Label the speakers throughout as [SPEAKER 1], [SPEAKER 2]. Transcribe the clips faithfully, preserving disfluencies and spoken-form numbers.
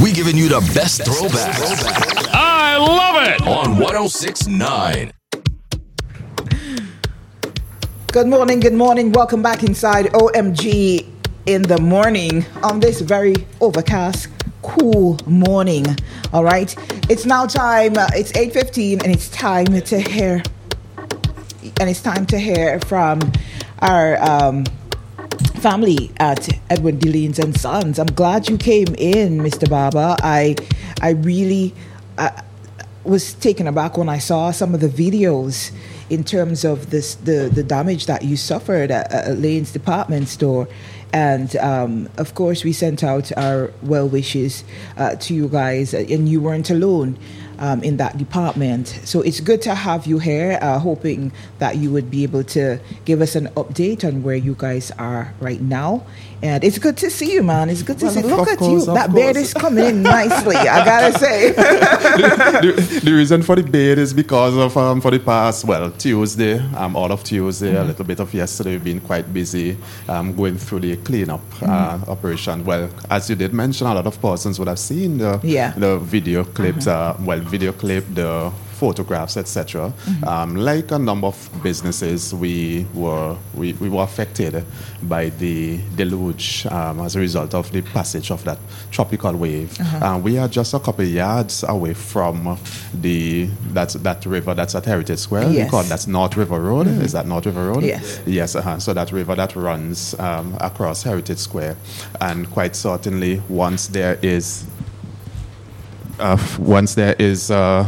[SPEAKER 1] We giving you the best throwbacks.
[SPEAKER 2] I love it!
[SPEAKER 1] On one oh six point nine.
[SPEAKER 3] Good morning, good morning. Welcome back inside O M G in the morning on this very overcast, cool morning. All right. It's now time. Uh, it's eight fifteen and it's time to hear and it's time to hear from our um, family at Edwin Delines and Sons. I'm glad you came in, Mister Barber. I I really uh, was taken aback when I saw some of the videos in terms of this the, the damage that you suffered at, at Lane's department store. And, um, of course, we sent out our well wishes uh, to you guys, and you weren't alone um, in that department. So it's good to have you here, uh, hoping that you would be able to give us an update on where you guys are right now. And it's good to see you, man. It's good to
[SPEAKER 4] well,
[SPEAKER 3] see. Look at
[SPEAKER 4] course,
[SPEAKER 3] you. That
[SPEAKER 4] course.
[SPEAKER 3] beard is coming in nicely, I gotta say.
[SPEAKER 4] the, the, the reason for the beard is because of um, for the past, well, Tuesday, um, all of Tuesday, mm-hmm. a little bit of yesterday, we've been quite busy um, going through the cleanup uh, mm-hmm. operation. Well, as you did mention, a lot of persons would have seen the,
[SPEAKER 3] yeah.
[SPEAKER 4] the video clips,
[SPEAKER 3] mm-hmm.
[SPEAKER 4] uh, well, video clip, the photographs, et cetera.
[SPEAKER 3] Mm-hmm.
[SPEAKER 4] Um, like a number of businesses, we were we, we were affected by the deluge um, as a result of the passage of that tropical wave.
[SPEAKER 3] Uh-huh.
[SPEAKER 4] Uh, we are just a couple of yards away from the that that river that's at Heritage Square.
[SPEAKER 3] Yes.
[SPEAKER 4] We call that's North River Road.
[SPEAKER 3] Mm-hmm.
[SPEAKER 4] Is that North River Road?
[SPEAKER 3] Yes.
[SPEAKER 4] Yes. Uh-huh. So that river that runs um, across Heritage Square, and quite certainly once there is uh, once there is. Uh,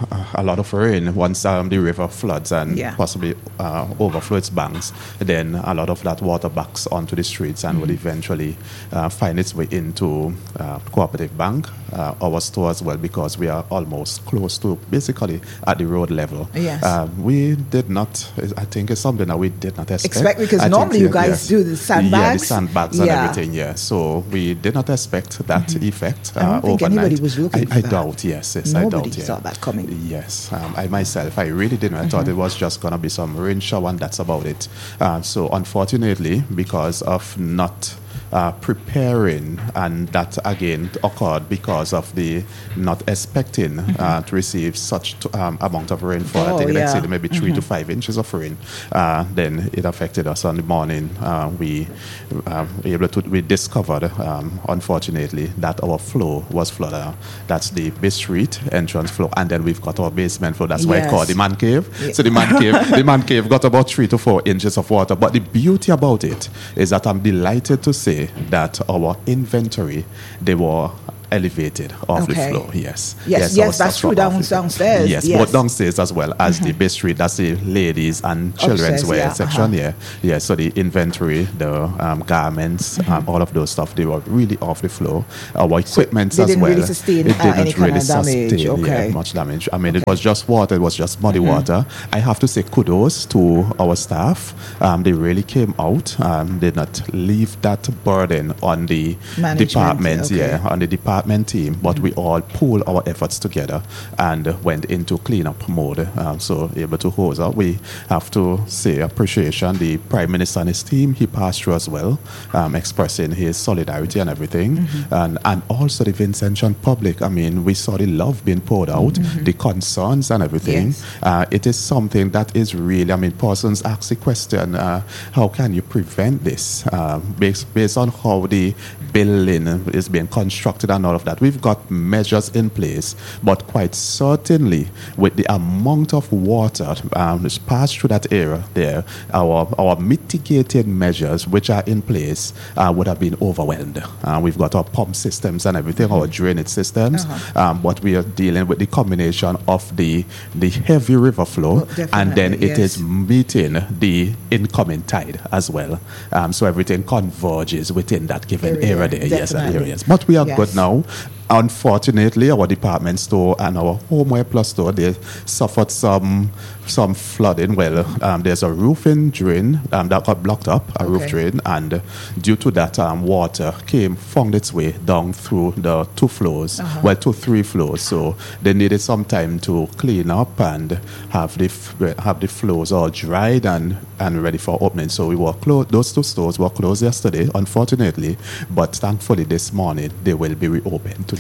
[SPEAKER 4] a lot of rain, once um, the river floods and
[SPEAKER 3] yeah.
[SPEAKER 4] possibly uh, overflows its banks, then a lot of that water backs onto the streets and mm-hmm. will eventually uh, find its way into uh, Cooperative Bank, uh, our store as well, because we are almost close to basically at the road level.
[SPEAKER 3] Yes.
[SPEAKER 4] Uh, we did not, I think it's something that we did not expect.
[SPEAKER 3] Expect because
[SPEAKER 4] I
[SPEAKER 3] normally
[SPEAKER 4] think,
[SPEAKER 3] you guys
[SPEAKER 4] yes.
[SPEAKER 3] do the sandbags.
[SPEAKER 4] Yeah, the sandbags
[SPEAKER 3] yeah.
[SPEAKER 4] and everything, yeah. So we did not expect that
[SPEAKER 3] mm-hmm.
[SPEAKER 4] effect uh,
[SPEAKER 3] I don't think
[SPEAKER 4] overnight.
[SPEAKER 3] anybody was looking
[SPEAKER 4] I,
[SPEAKER 3] for
[SPEAKER 4] I
[SPEAKER 3] that.
[SPEAKER 4] doubt, yes, yes,
[SPEAKER 3] Nobody
[SPEAKER 4] I doubt, yeah.
[SPEAKER 3] saw that coming.
[SPEAKER 4] Yes, um, I myself, I really didn't. I mm-hmm. thought it was just going to be some rain shower and that's about it. Uh, so unfortunately, because of not uh, preparing, and that again occurred because of the not expecting mm-hmm. uh, to receive such t- um, amount of rainfall.
[SPEAKER 3] Oh,
[SPEAKER 4] I think
[SPEAKER 3] yeah.
[SPEAKER 4] let's say maybe three
[SPEAKER 3] mm-hmm.
[SPEAKER 4] to five inches of rain. Uh, then it affected us on the morning. Uh, we uh, able to we discovered, um, unfortunately, that our flow was flooded. That's the Bay Street entrance flow, and then we've got our basement flow. That's why
[SPEAKER 3] yes.
[SPEAKER 4] I call it the man cave.
[SPEAKER 3] Yeah.
[SPEAKER 4] So the man cave, the man cave got about three to four inches of water. But the beauty about it is that I'm delighted to say that our inventory, they were elevated off
[SPEAKER 3] okay.
[SPEAKER 4] the floor. Yes.
[SPEAKER 3] Yes, yes, yes that's true. Down, downstairs.
[SPEAKER 4] Yes,
[SPEAKER 3] yes,
[SPEAKER 4] but downstairs as well as
[SPEAKER 3] mm-hmm.
[SPEAKER 4] the Bay Street. That's the ladies and children's
[SPEAKER 3] Upstairs,
[SPEAKER 4] wear
[SPEAKER 3] yeah,
[SPEAKER 4] section.
[SPEAKER 3] uh-huh.
[SPEAKER 4] Yeah, yeah. So the inventory, the um, garments,
[SPEAKER 3] mm-hmm.
[SPEAKER 4] um, all of those stuff, they were really off the floor. Our equipment
[SPEAKER 3] so
[SPEAKER 4] as
[SPEAKER 3] didn't
[SPEAKER 4] well.
[SPEAKER 3] Really sustain,
[SPEAKER 4] it
[SPEAKER 3] uh,
[SPEAKER 4] didn't
[SPEAKER 3] any
[SPEAKER 4] really
[SPEAKER 3] kind of damage.
[SPEAKER 4] sustain
[SPEAKER 3] Okay.
[SPEAKER 4] yeah, much damage. I mean,
[SPEAKER 3] okay.
[SPEAKER 4] it was just water. It was just muddy mm-hmm. water. I have to say kudos to our staff. Um, they really came out. Um, did not leave that burden on the
[SPEAKER 3] Management,
[SPEAKER 4] department.
[SPEAKER 3] okay.
[SPEAKER 4] Yeah, on the department team. But we all pooled our efforts together and went into cleanup mode. Um, so able to hose up. We have to say appreciation. The Prime Minister and his team, he passed through as well, um, expressing his solidarity and everything. Mm-hmm. And and also the Vincentian public. I mean, we saw the love being poured out, mm-hmm. the concerns and everything.
[SPEAKER 3] Yes.
[SPEAKER 4] Uh, it is something that is really, I mean, persons ask the question, uh, how can you prevent this? Uh, based, based on how the building is being constructed and all of that. We've got measures in place, but quite certainly with the amount of water um, that's passed through that area there, our our mitigating measures which are in place uh, would have been overwhelmed. Uh, we've got our pump systems and everything, our drainage systems,
[SPEAKER 3] uh-huh.
[SPEAKER 4] um, but we are dealing with the combination of the the heavy river flow,
[SPEAKER 3] oh,
[SPEAKER 4] and then it
[SPEAKER 3] yes.
[SPEAKER 4] is meeting the incoming tide as well. Um, so everything converges within that given
[SPEAKER 3] area,
[SPEAKER 4] area there. Yes, that
[SPEAKER 3] definitely.
[SPEAKER 4] areas. But we are
[SPEAKER 3] yes.
[SPEAKER 4] good now. Unfortunately, our department store and our Homeware Plus store, they suffered some some flooding. Well, um, there's a roofing drain um, that got blocked up, a
[SPEAKER 3] okay.
[SPEAKER 4] roof drain, and due to that, um, water came, found its way down through the two floors,
[SPEAKER 3] uh-huh.
[SPEAKER 4] well, two, three floors. So they needed some time to clean up and have the f- have the floors all dried and, and ready for opening. So we were closed. Those two stores were closed yesterday, unfortunately, but thankfully this morning they will be reopened to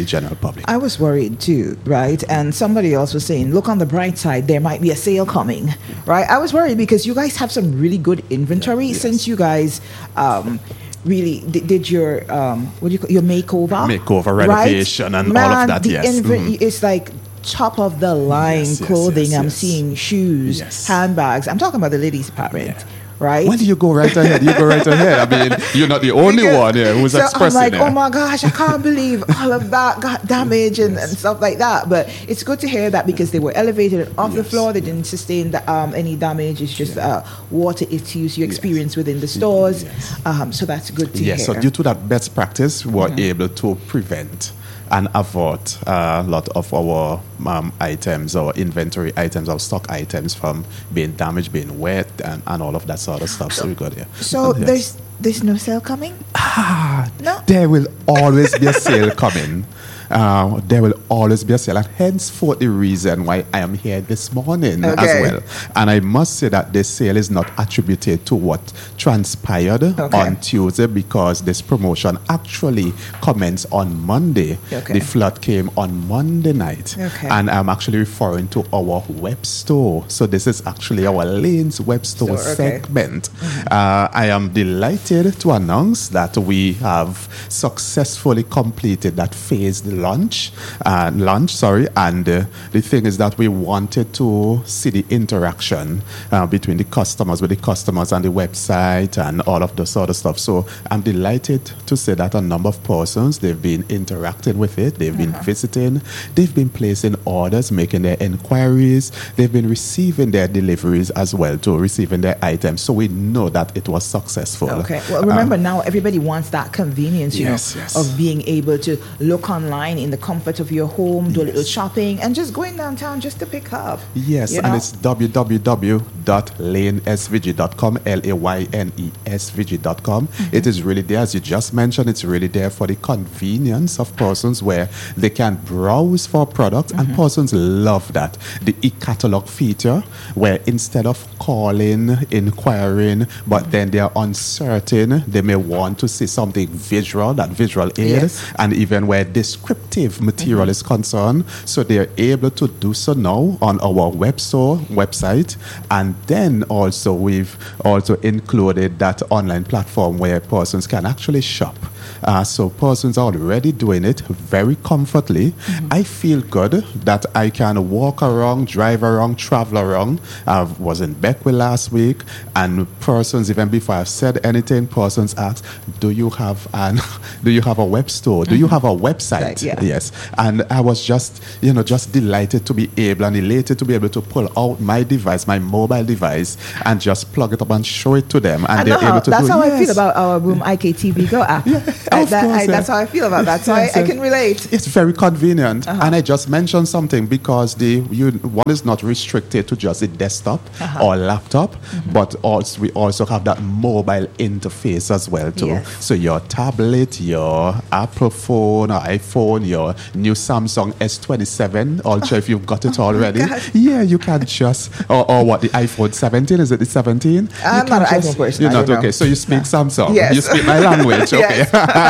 [SPEAKER 4] the general public.
[SPEAKER 3] I was worried too, right? And somebody else was saying, look on the bright side, there might be a sale coming, right? I was worried because you guys have some really good inventory
[SPEAKER 4] Yes.
[SPEAKER 3] since you guys um, really did, did your um, what do you call your makeover,
[SPEAKER 4] Makeover,
[SPEAKER 3] right?
[SPEAKER 4] renovation, and all
[SPEAKER 3] Man,
[SPEAKER 4] of that,
[SPEAKER 3] the
[SPEAKER 4] yes.
[SPEAKER 3] inven-
[SPEAKER 4] Mhm.
[SPEAKER 3] It's like top of the line
[SPEAKER 4] Yes, yes,
[SPEAKER 3] clothing.
[SPEAKER 4] yes,
[SPEAKER 3] I'm
[SPEAKER 4] yes.
[SPEAKER 3] seeing shoes,
[SPEAKER 4] Yes.
[SPEAKER 3] handbags. I'm talking about the ladies' department.
[SPEAKER 4] Yeah.
[SPEAKER 3] Right?
[SPEAKER 4] When do you go right ahead? You go right ahead. I mean, you're not the only
[SPEAKER 3] Because-
[SPEAKER 4] one here who's
[SPEAKER 3] so
[SPEAKER 4] expressing
[SPEAKER 3] I'm like,
[SPEAKER 4] it.
[SPEAKER 3] oh my gosh, I can't believe all of that got damaged and, and stuff like that. But it's good to hear that because they were elevated off the
[SPEAKER 4] Yes.
[SPEAKER 3] floor. They didn't sustain the, um, any damage. It's just uh, water issues you experience within the stores.
[SPEAKER 4] Yes.
[SPEAKER 3] Um, so that's good to
[SPEAKER 4] Yes,
[SPEAKER 3] hear.
[SPEAKER 4] so due to that best practice, we were
[SPEAKER 3] Mm-hmm.
[SPEAKER 4] able to prevent and avert a lot of our um, items, our inventory items, our stock items from being damaged, being wet, and, and all of that sort of stuff. So we got here.
[SPEAKER 3] so
[SPEAKER 4] Yes.
[SPEAKER 3] there's there's no sale coming?
[SPEAKER 4] Ah,
[SPEAKER 3] No?
[SPEAKER 4] there will always be a sale coming. Uh, there will always be a sale, and henceforth the reason why I am here this morning
[SPEAKER 3] Okay.
[SPEAKER 4] as well. And I must say that this sale is not attributed to what transpired
[SPEAKER 3] Okay.
[SPEAKER 4] on Tuesday, because this promotion actually commenced on Monday.
[SPEAKER 3] Okay.
[SPEAKER 4] The flood came on Monday night,
[SPEAKER 3] Okay.
[SPEAKER 4] and I'm actually referring to our web store. So this is actually our Lane's web store,
[SPEAKER 3] Store, okay.
[SPEAKER 4] segment. Uh, I am delighted to announce that we have successfully completed that phased launch, uh, launch, sorry. And uh, the thing is that we wanted to see the interaction uh, between the customers, with the customers and the website and all of the sort of stuff. So I'm delighted to say that a number of persons, they've been interacting with it, they've been visiting, they've been placing orders, making their inquiries, they've been receiving their deliveries as well, to receiving their items. So we know that it was successful.
[SPEAKER 3] Okay. Well, remember now everybody wants that convenience, you
[SPEAKER 4] Yes,
[SPEAKER 3] know,
[SPEAKER 4] yes.
[SPEAKER 3] of being able to look online in the comfort of your home, do a little shopping, and just going downtown just to pick up.
[SPEAKER 4] Yes,
[SPEAKER 3] you
[SPEAKER 4] and
[SPEAKER 3] know?
[SPEAKER 4] it's w w w dot lane s v g dot com, L A Y N E S V G dot com.
[SPEAKER 3] Mm-hmm.
[SPEAKER 4] It is really there, as you just mentioned, it's really there for the convenience of persons where they can browse for products,
[SPEAKER 3] Mm-hmm.
[SPEAKER 4] and persons love that. The e-catalog feature, where instead of calling, inquiring, but
[SPEAKER 3] Mm-hmm.
[SPEAKER 4] then they are uncertain, they may want to see something visual, that visual aid,
[SPEAKER 3] Yes.
[SPEAKER 4] and even where descriptive material is concerned. So they are able to do so now on our web store website, and then also we've also included that online platform where persons can actually shop. Uh, so persons are already doing it very comfortably. I feel good that I can walk around, drive around, travel around. I was in Beckwith last week, and persons, even before I've said anything, persons ask, do you have an do you have a web store? Do you have a website?
[SPEAKER 3] Right, yeah.
[SPEAKER 4] Yes. And I was just, you know, just delighted to be able and elated to be able to pull out my device, my mobile device, and just plug it up and show it to them. And
[SPEAKER 3] I
[SPEAKER 4] they're
[SPEAKER 3] know how,
[SPEAKER 4] able to
[SPEAKER 3] that's
[SPEAKER 4] do
[SPEAKER 3] how
[SPEAKER 4] it.
[SPEAKER 3] I feel
[SPEAKER 4] Yes.
[SPEAKER 3] about our Boom I K T V Go app. I,
[SPEAKER 4] of
[SPEAKER 3] that,
[SPEAKER 4] course,
[SPEAKER 3] I,
[SPEAKER 4] yeah.
[SPEAKER 3] that's how I feel about that. So
[SPEAKER 4] Yes,
[SPEAKER 3] I, I
[SPEAKER 4] yes.
[SPEAKER 3] can relate.
[SPEAKER 4] It's very convenient.
[SPEAKER 3] Uh-huh.
[SPEAKER 4] And I just mentioned something because the you, one is not restricted to just the desktop
[SPEAKER 3] Uh-huh.
[SPEAKER 4] or laptop, but also we also have that mobile interface as well too.
[SPEAKER 3] Yes.
[SPEAKER 4] So your tablet, your Apple phone or iPhone, your new Samsung S twenty-seven Ultra, if you've got it already,
[SPEAKER 3] Oh God.
[SPEAKER 4] yeah, you can just or, or what, the iPhone seventeen? Is it the seventeen?
[SPEAKER 3] I'm
[SPEAKER 4] You
[SPEAKER 3] not
[SPEAKER 4] can
[SPEAKER 3] an
[SPEAKER 4] just-
[SPEAKER 3] iPhone person,
[SPEAKER 4] You're
[SPEAKER 3] I
[SPEAKER 4] not
[SPEAKER 3] don't
[SPEAKER 4] okay.
[SPEAKER 3] know.
[SPEAKER 4] So you speak Samsung.
[SPEAKER 3] Yes.
[SPEAKER 4] You speak my language. Okay.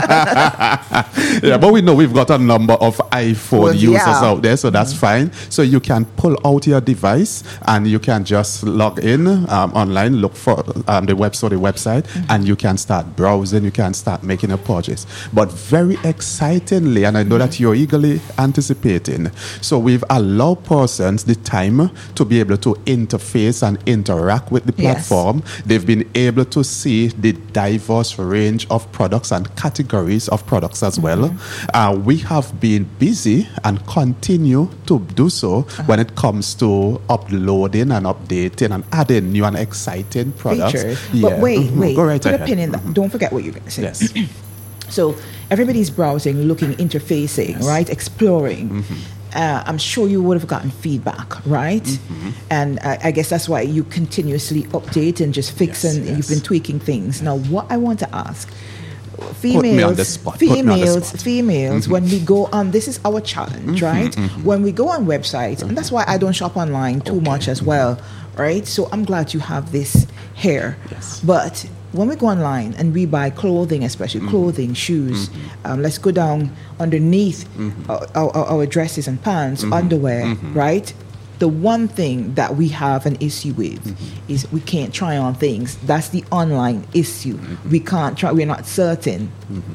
[SPEAKER 4] Yeah, but we know we've got a number of iPhone
[SPEAKER 3] Well,
[SPEAKER 4] users
[SPEAKER 3] yeah.
[SPEAKER 4] out there, so that's fine. So you can pull out your device and you can just log in um, online, look for um, the website, the website, and you can start browsing. You can start making a purchase. But very excitingly, and I know that you're eagerly anticipating, so we've allowed persons the time to be able to interface and interact with the
[SPEAKER 3] Yes.
[SPEAKER 4] platform. They've been able to see the diverse range of products and categories of products as well. Uh, we have been busy and continue to do so when it comes to uploading and updating and adding new and exciting products.
[SPEAKER 3] Features.
[SPEAKER 4] Yeah.
[SPEAKER 3] But wait,
[SPEAKER 4] Mhm.
[SPEAKER 3] wait.
[SPEAKER 4] Go right
[SPEAKER 3] Put
[SPEAKER 4] ahead.
[SPEAKER 3] a pin in that. Don't forget what you're going to say.
[SPEAKER 4] Yes.
[SPEAKER 3] So everybody's browsing, looking, interfacing,
[SPEAKER 4] Yes.
[SPEAKER 3] right? Exploring. Uh, I'm sure you would have gotten feedback, right? And I, I guess that's why you continuously update and just fix,
[SPEAKER 4] Yes,
[SPEAKER 3] and
[SPEAKER 4] yes.
[SPEAKER 3] you've been tweaking things. Now, what I want to ask,
[SPEAKER 4] me
[SPEAKER 3] females,
[SPEAKER 4] on the spot. Put me on the
[SPEAKER 3] females,
[SPEAKER 4] spot.
[SPEAKER 3] females, when we go on, this is our challenge, right? When we go on websites, and that's why I don't shop online too much as well, right? So I'm glad you have this here.
[SPEAKER 4] Yes.
[SPEAKER 3] But when we go online and we buy clothing, especially clothing, shoes, um, let's go down underneath our, our, our dresses and pants, underwear, right? The one thing that we have an issue with is we can't try on things. That's the online issue. We can't try, we're not certain.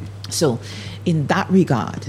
[SPEAKER 3] So in that regard,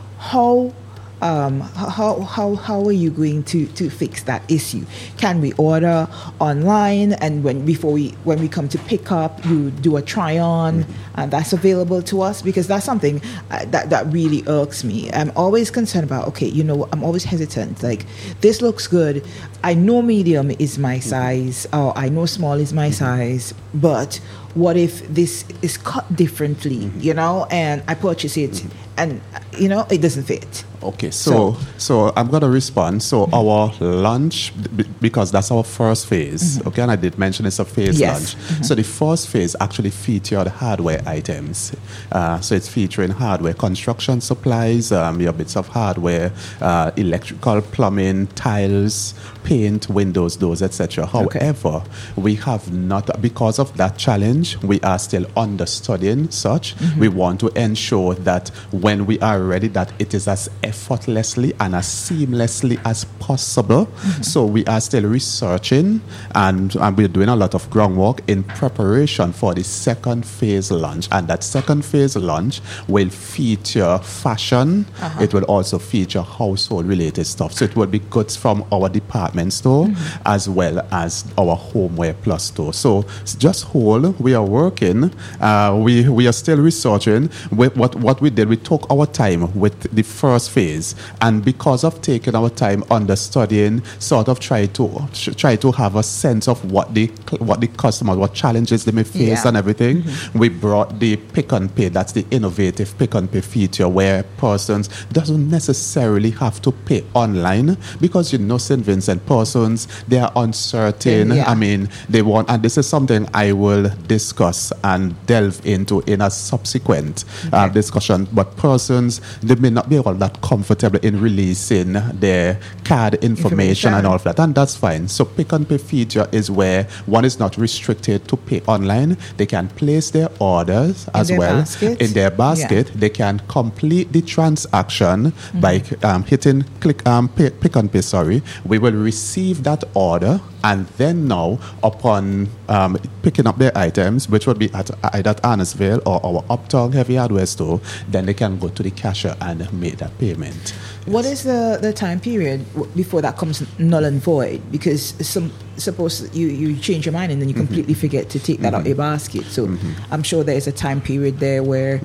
[SPEAKER 3] how Um, how how how are you going to, to fix that issue? Can we order online, and when before we when we come to pick up, you do a try on, and that's available to us? Because that's something uh, that that really irks me. I'm always concerned about. Okay, you know, I'm always hesitant. Like, this looks good. I know medium is my size, or I know small is my size, but what if this is cut differently? You know, and I purchase it, and you know it doesn't fit.
[SPEAKER 4] Okay, so so I'm gonna respond. So mm-hmm. our lunch, b- because that's our first phase. Mm-hmm. Okay, and I did mention it's a phase
[SPEAKER 3] yes.
[SPEAKER 4] lunch.
[SPEAKER 3] Mm-hmm.
[SPEAKER 4] So the first phase actually featured hardware items. Uh, so it's featuring hardware, construction supplies, um, your bits of hardware, uh, electrical, plumbing, tiles, paint, windows, doors, et cetera. However, okay. we have not, because of that challenge, we are still understudying such. Mm-hmm. We want to ensure that when we are ready, that it is as effortlessly and as seamlessly as possible. Mm-hmm. So we are still researching, and, and we're doing a lot of groundwork in preparation for the second phase launch. And that second phase launch will feature fashion. Uh-huh. It will also feature household related stuff. So it will be goods from our department store mm-hmm. as well as our homeware plus store. So just hold, we are working, uh, we we are still researching. With what, what we did, we took our time with the first phase, and because of taking our time understudying, sort of try to try to have a sense of what the what the customer, what challenges they may face yeah. and everything. Mm-hmm. We brought the pick and pay. That's the innovative pick and pay feature where persons doesn't necessarily have to pay online, because you know, Saint Vincent, persons, they are uncertain. Yeah. I mean, they want, and this is something I will discuss and delve into in a subsequent okay. uh, discussion. But persons, they may not be all that comfortable in releasing their card information, information and all of that, and that's fine. So pick and pay feature is where one is not restricted to pay online. They can place their orders in as well basket. in their basket. Yeah. They can complete the transaction mm-hmm. by um, hitting click um, pay, pick and pay. Sorry, we will receive that order, and then now upon um, picking up their items, which would be at either at Annisville or our Uptown Heavy Hardware store, then they can go to the cashier and make that payment.
[SPEAKER 3] What is the, the time period before that comes null and void? Because some suppose you, you change your mind and then you completely mm-hmm. forget to take that mm-hmm. out your basket. So mm-hmm. I'm sure there's a time period there where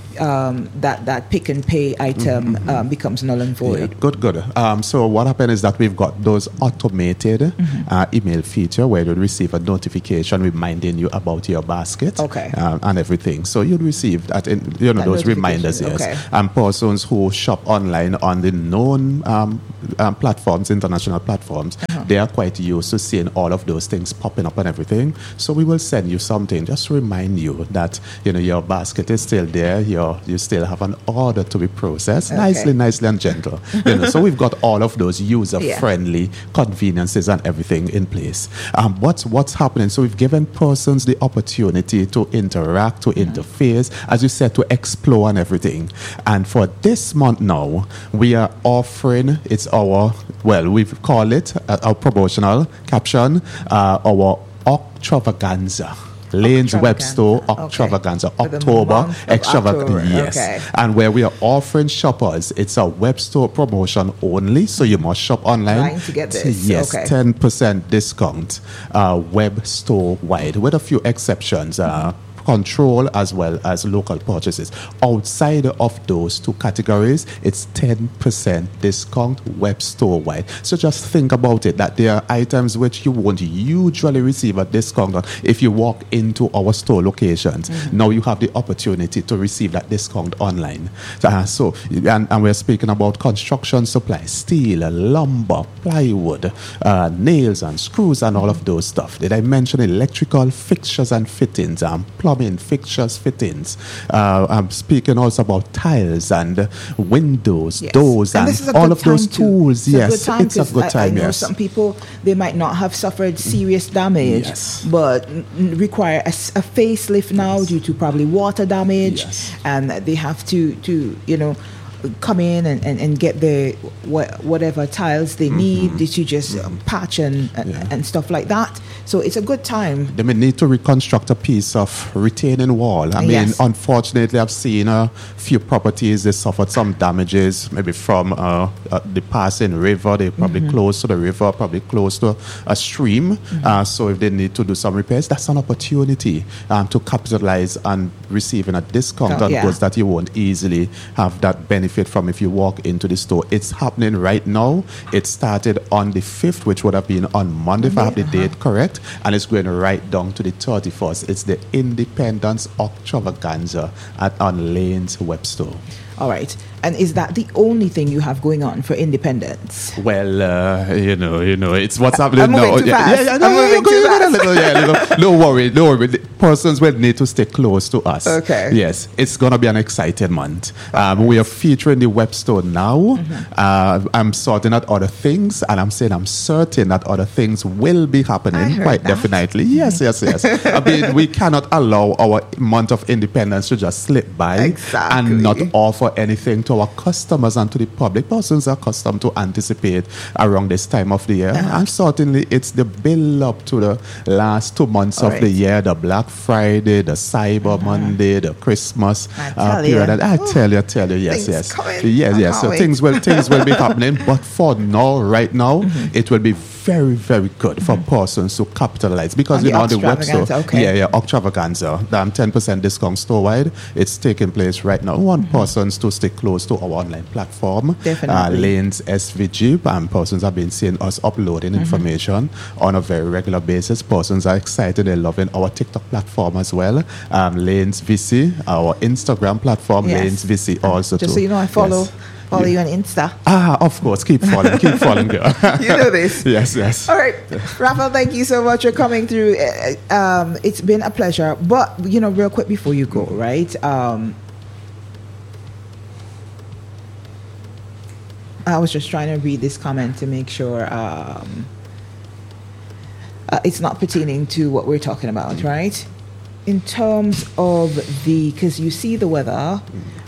[SPEAKER 3] um, that, that pick and pay item mm-hmm. um, becomes null and void.
[SPEAKER 4] Yeah, good, good. Um, so what happened is that we've got those automated mm-hmm. uh, email feature where you'll receive a notification reminding you about your basket
[SPEAKER 3] okay.
[SPEAKER 4] uh, and everything. So you'll receive that, in, you know,
[SPEAKER 3] that
[SPEAKER 4] those reminders, yes.
[SPEAKER 3] Okay.
[SPEAKER 4] And persons who shop online on the known um, um, platforms, international platforms, uh-huh. they are quite used to seeing all of those things popping up and everything. So we will send you something just to remind you that, you know, your basket is still there, your you still have an order to be processed, okay. nicely, nicely and gentle. You know, so we've got all of those user-friendly yeah. conveniences and everything in place. Um, what's what's happening? So we've given persons the opportunity to interact, to mm-hmm. interface, as you said, to explore and everything. And for this month now, we are offering, it's our, well, we've called it uh, our promotional caption, uh, our Octravaganza. Lane's Web Store Octravaganza, okay. October Extravaganza, yes. Okay. And where we are offering shoppers, it's a web store promotion only, so you must shop online.
[SPEAKER 3] Trying to get this.
[SPEAKER 4] Yes,
[SPEAKER 3] okay.
[SPEAKER 4] ten percent discount, uh, web store wide, with a few exceptions. Uh, Control as well as local purchases. Outside of those two categories, it's ten percent discount web store wide. So just think about it, that there are items which you won't usually receive a discount on if you walk into our store locations. Mm-hmm. Now you have the opportunity to receive that discount online. Uh, so, and, and we're speaking about construction supplies, steel, lumber, plywood, uh, nails and screws and all of those stuff. Did I mention electrical fixtures and fittings, um, plumbing, plumbing, fixtures, fittings. Uh, I'm speaking also about tiles and windows,
[SPEAKER 3] Yes.
[SPEAKER 4] doors, and,
[SPEAKER 3] this is a
[SPEAKER 4] all
[SPEAKER 3] good
[SPEAKER 4] of those
[SPEAKER 3] time too.
[SPEAKER 4] tools.
[SPEAKER 3] It's
[SPEAKER 4] yes,
[SPEAKER 3] a good time
[SPEAKER 4] it's a
[SPEAKER 3] 'cause
[SPEAKER 4] good
[SPEAKER 3] I-
[SPEAKER 4] time.
[SPEAKER 3] I know
[SPEAKER 4] yes.
[SPEAKER 3] some people, they might not have suffered serious damage,
[SPEAKER 4] Yes.
[SPEAKER 3] but n- n- require a, s- a facelift now due to probably water damage,
[SPEAKER 4] Yes.
[SPEAKER 3] and they have to to you know come in and, and, and get the wha- whatever tiles they need to just um, patch and and-
[SPEAKER 4] Yeah.
[SPEAKER 3] and stuff like that. So it's a good time.
[SPEAKER 4] They may need to reconstruct a piece of retaining wall. I mean,
[SPEAKER 3] Yes.
[SPEAKER 4] unfortunately, I've seen a few properties, they suffered some damages, maybe from uh, uh, the passing river. They're probably
[SPEAKER 3] Mm-hmm.
[SPEAKER 4] close to the river, probably close to a stream. Uh, so if they need to do some repairs, that's an opportunity um, to capitalize on receiving a discount
[SPEAKER 3] Oh,
[SPEAKER 4] on
[SPEAKER 3] yeah.
[SPEAKER 4] goods that you won't easily have that benefit from if you walk into the store. It's happening right now. It started on the fifth, which would have been on Monday, if I have the
[SPEAKER 3] Monday, uh-huh.
[SPEAKER 4] date correct, and it's going right down to the thirty-first. It's the Independence Extravaganza at on Lane's Web Store.
[SPEAKER 3] All right. And is that the only thing you have going on for Independence?
[SPEAKER 4] Well, uh, you know, you know, it's what's happening
[SPEAKER 3] I'm moving
[SPEAKER 4] now.
[SPEAKER 3] too
[SPEAKER 4] yeah,
[SPEAKER 3] fast.
[SPEAKER 4] yeah, yeah,
[SPEAKER 3] I'm
[SPEAKER 4] no,
[SPEAKER 3] moving
[SPEAKER 4] you go-
[SPEAKER 3] too
[SPEAKER 4] you go
[SPEAKER 3] fast.
[SPEAKER 4] a little, yeah, little- don't worry, don't worry. The persons will need to stay close to us.
[SPEAKER 3] Okay.
[SPEAKER 4] Yes, it's gonna be an exciting month. Um, we are featuring the web store now.
[SPEAKER 3] Mm-hmm.
[SPEAKER 4] Uh, I'm sorting out other things, and I'm saying I'm certain that other things will be
[SPEAKER 3] I
[SPEAKER 4] happening.
[SPEAKER 3] heard
[SPEAKER 4] Quite
[SPEAKER 3] that.
[SPEAKER 4] definitely. Yes, yes, yes. I mean, we cannot allow our month of independence to just slip by
[SPEAKER 3] Exactly.
[SPEAKER 4] and not offer anything to our customers and to the public. Persons are accustomed to anticipate around this time of the year,
[SPEAKER 3] Uh-huh.
[SPEAKER 4] and certainly it's the build up to the last two months
[SPEAKER 3] All
[SPEAKER 4] of the
[SPEAKER 3] right.
[SPEAKER 4] year: the Black Friday, the Cyber Monday, the Christmas
[SPEAKER 3] I
[SPEAKER 4] uh,
[SPEAKER 3] tell
[SPEAKER 4] period.
[SPEAKER 3] ya.
[SPEAKER 4] And I
[SPEAKER 3] Ooh,
[SPEAKER 4] tell you, tell you, yes,
[SPEAKER 3] things
[SPEAKER 4] yes,
[SPEAKER 3] coming.
[SPEAKER 4] yes,
[SPEAKER 3] I
[SPEAKER 4] yes.
[SPEAKER 3] can't
[SPEAKER 4] So
[SPEAKER 3] wait.
[SPEAKER 4] things will things will be happening, but for now, right now,
[SPEAKER 3] Mm-hmm.
[SPEAKER 4] it will be very, very good for persons to capitalize because
[SPEAKER 3] On
[SPEAKER 4] you
[SPEAKER 3] the
[SPEAKER 4] know the web store,
[SPEAKER 3] extravaganza, okay.
[SPEAKER 4] yeah, yeah, extravaganza, um, ten percent discount store wide. It's taking place right now. We want persons to stay close to our online platform, uh,
[SPEAKER 3] Definitely.
[SPEAKER 4] Lanes S V G, and persons have been seeing us uploading information on a very regular basis. Persons are excited, they're loving our TikTok platform as well. Um, Lanes V C, our Instagram platform,
[SPEAKER 3] Yes.
[SPEAKER 4] Lanes V C also.
[SPEAKER 3] Just
[SPEAKER 4] too.
[SPEAKER 3] so you know, I follow
[SPEAKER 4] Yes.
[SPEAKER 3] follow
[SPEAKER 4] Yeah.
[SPEAKER 3] you on Insta.
[SPEAKER 4] Ah, of course, keep following, keep following, girl.
[SPEAKER 3] You know this.
[SPEAKER 4] Yes, yes.
[SPEAKER 3] All right, Raphael, thank you so much for coming through. Uh, Um, it's been a pleasure. But, you know, real quick before you go, right? Um, I was just trying to read this comment to make sure um, uh, it's not pertaining to what we're talking about, right? In terms of the, because you see the weather,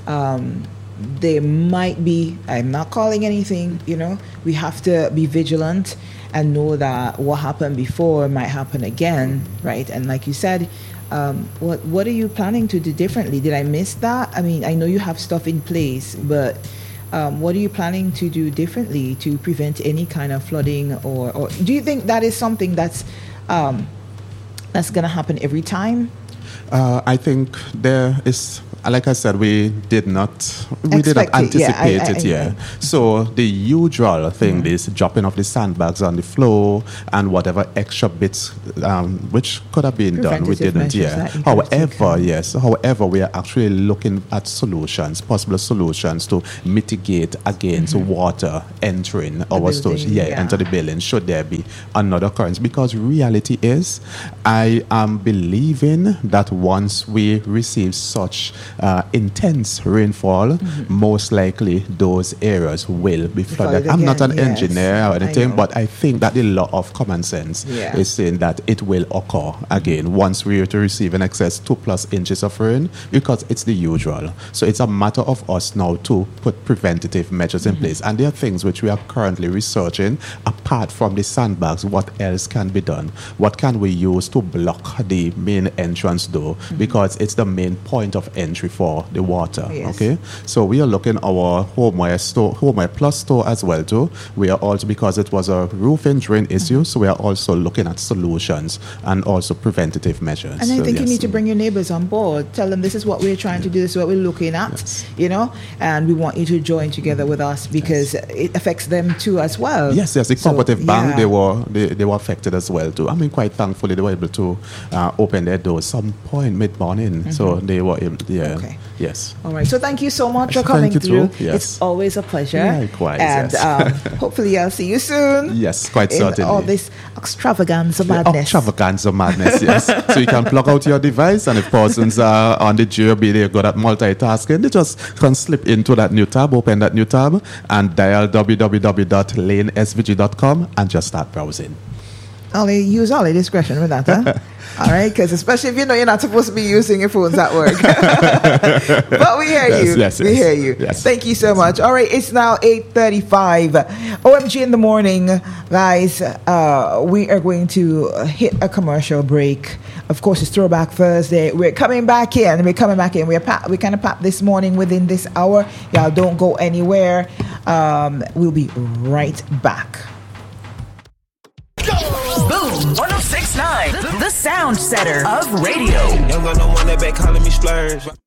[SPEAKER 3] um, there might be, I'm not calling anything, you know, we have to be vigilant and know that what happened before might happen again, right? And like you said, um, what what are you planning to do differently? Did I miss that? I mean, I know you have stuff in place, but um, what are you planning to do differently to prevent any kind of flooding, or, or do you think that is something that's um, that's going to happen every time?
[SPEAKER 4] Uh, I think there is, like I said, we did not, we did not
[SPEAKER 3] Expect it, yeah, I-
[SPEAKER 4] anticipate
[SPEAKER 3] I-
[SPEAKER 4] it.
[SPEAKER 3] I-
[SPEAKER 4] Yeah. So the usual thing is dropping off the sandbags on the floor and whatever extra bits, um, which could have been done, we
[SPEAKER 3] Preventative
[SPEAKER 4] didn't.
[SPEAKER 3] measures
[SPEAKER 4] Yeah.
[SPEAKER 3] that you could have
[SPEAKER 4] However,
[SPEAKER 3] taken.
[SPEAKER 4] yes. However, we are actually looking at solutions, possible solutions to mitigate against water entering our stores.
[SPEAKER 3] building,
[SPEAKER 4] Yeah,
[SPEAKER 3] yeah.
[SPEAKER 4] enter the building. Should there be another occurrence? Because reality is, I am believing that once we receive such uh, intense rainfall, most likely those areas will be flooded.
[SPEAKER 3] Flooded
[SPEAKER 4] I'm not an
[SPEAKER 3] again, yes.
[SPEAKER 4] engineer or
[SPEAKER 3] I
[SPEAKER 4] anything,
[SPEAKER 3] know.
[SPEAKER 4] but I think that the law of common sense
[SPEAKER 3] Yeah.
[SPEAKER 4] is saying that it will occur again once we are to receive an excess two plus inches of rain, because it's the usual. So it's a matter of us now to put preventative measures in place. And there are things which we are currently researching apart from the sandbags. What else can be done? What can we use to block the main entrance door? Because it's the main point of entry for the water.
[SPEAKER 3] Yes.
[SPEAKER 4] Okay, so we are looking our homeware store, homeware plus store as well too. We are also, because it was a roofing drain issue, so we are also looking at solutions and also preventative measures.
[SPEAKER 3] And I
[SPEAKER 4] So,
[SPEAKER 3] think you
[SPEAKER 4] yes.
[SPEAKER 3] need to bring your neighbors on board. Tell them this is what we're trying to do, this is what we're looking at,
[SPEAKER 4] Yes.
[SPEAKER 3] you know, and we want you to join together with us because it affects them too as well.
[SPEAKER 4] Yes, yes, the
[SPEAKER 3] So,
[SPEAKER 4] cooperative bank,
[SPEAKER 3] yeah.
[SPEAKER 4] they were they, they were affected as well too. I mean, quite thankfully they were able to uh, open their doors some point mid morning, so they were able, yeah,
[SPEAKER 3] Okay.
[SPEAKER 4] Yes.
[SPEAKER 3] All right. So thank you so much for
[SPEAKER 4] Thank
[SPEAKER 3] coming
[SPEAKER 4] you
[SPEAKER 3] through.
[SPEAKER 4] too. Yes.
[SPEAKER 3] It's always a pleasure.
[SPEAKER 4] Likewise,
[SPEAKER 3] And
[SPEAKER 4] yes.
[SPEAKER 3] um, hopefully I'll see you soon.
[SPEAKER 4] Yes, quite
[SPEAKER 3] in
[SPEAKER 4] certainly.
[SPEAKER 3] all this extravaganza
[SPEAKER 4] Yeah,
[SPEAKER 3] madness.
[SPEAKER 4] extravaganza madness, yes. So you can plug out your device, and if persons are on the journey, they're good at multitasking, they just can slip into that new tab, open that new tab, and dial w w w dot lane s v g dot com and just start browsing.
[SPEAKER 3] Only use all your discretion with that, huh? All right, because especially if you know you're not supposed to be using your phones at work. But we hear
[SPEAKER 4] Yes,
[SPEAKER 3] you.
[SPEAKER 4] yes,
[SPEAKER 3] we
[SPEAKER 4] yes.
[SPEAKER 3] hear you.
[SPEAKER 4] Yes.
[SPEAKER 3] Thank you so much. All right, it's now eight thirty-five. O M G in the morning, guys. Uh, we are going to hit a commercial break. Of course, it's Throwback Thursday. We're coming back in. We're coming back in. We're pa- we kind of packed this morning within this hour. Y'all don't go anywhere. Um, we'll be right back.
[SPEAKER 5] Boom one oh six point nine, the sound setter of radio.
[SPEAKER 6] Young got no one that back calling me splurge.